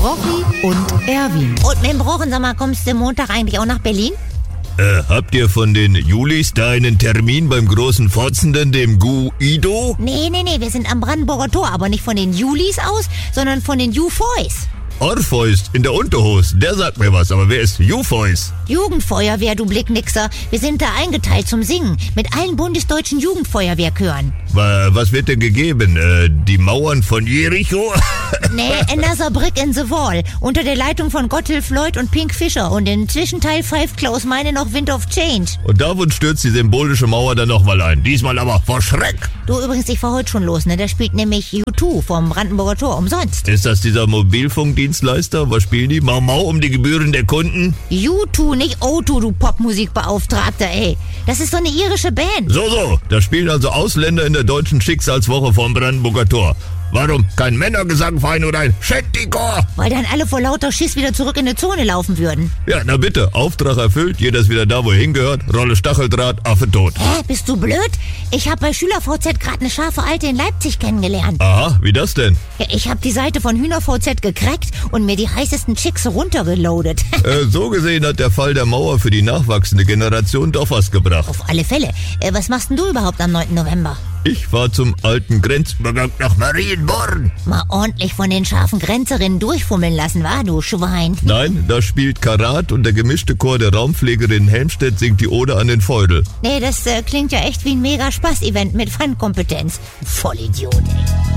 Rochi und Erwin. Und mit dem Brochen, sag mal, kommst du Montag eigentlich auch nach Berlin? Habt ihr von den Julis da einen Termin beim großen Fotzenden, dem Guido? Nee, wir sind am Brandenburger Tor, aber nicht von den Julis aus, sondern von den Jufoys. Orpheus in der Unterhose, der sagt mir was, aber wer ist Jufoys? Jugendfeuerwehr, du Blicknixer. Wir sind da eingeteilt zum Singen mit allen bundesdeutschen Jugendfeuerwehrchören. Was wird denn gegeben? Die Mauern von Jericho? Nee, Another Brick in the Wall. Unter der Leitung von Gotthilf Floyd und Pink Fischer. Und im Zwischenteil pfeift Klaus Meine noch Wind of Change. Und davon stürzt die symbolische Mauer dann nochmal ein. Diesmal aber vor Schreck. Du, übrigens, ich fahr heute schon los, ne? Da spielt nämlich U2 vom Brandenburger Tor umsonst. Ist das dieser Mobilfunkdienstleister? Was spielen die? Mau um die Gebühren der Kunden? U2, nicht O2, du Popmusikbeauftragter, ey. Das ist so eine irische Band. So. Da spielen also Ausländer in der deutschen Schicksalswoche vom Brandenburger Tor. Warum kein Männergesangverein oder ein Shantychor? Weil dann alle vor lauter Schiss wieder zurück in die Zone laufen würden. Ja, na bitte, Auftrag erfüllt, jeder ist wieder da, wo er hingehört. Rolle Stacheldraht, Affe tot. Hä, bist du blöd? Ich habe bei SchülerVZ gerade eine scharfe Alte in Leipzig kennengelernt. Aha, wie das denn? Ja, ich habe die Seite von HühnerVZ gecrackt und mir die heißesten Chicks runtergeloadet. So gesehen hat der Fall der Mauer für die nachwachsende Generation doch was gebracht. Auf alle Fälle. Was machst denn du überhaupt am 9. November? Ich fahr zum alten Grenzübergang nach Marienborn. Mal ordentlich von den scharfen Grenzerinnen durchfummeln lassen, wa, du Schwein? Nein, da spielt Karat und der gemischte Chor der Raumpflegerin Helmstedt singt die Ode an den Feudel. Nee, das klingt ja echt wie ein mega Spaß-Event mit Fun-Kompetenz. Vollidiot, ey.